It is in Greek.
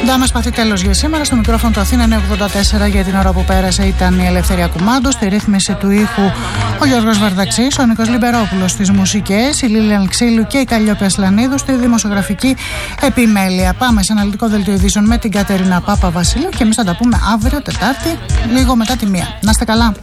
Κοντά μας πάθει τέλος για σήμερα. Στο μικρόφωνο του Αθήνα 984 για την ώρα που πέρασε ήταν η Ελευθερία Κουμάντου. Στη ρύθμιση του ήχου ο Γιώργος Βαρδαξής, ο Νίκος Λιμπερόπουλος στις μουσικές, η Λίλιαν Ξύλου και η Καλλιόπη Ασλανίδου στη δημοσιογραφική επιμέλεια. Πάμε σε αναλυτικό δελτίο ειδήσεων με την Κατερίνα Πάπα Βασίλειο και εμείς θα τα πούμε αύριο Τετάρτη, λίγο μετά τη 1. Να είστε καλά.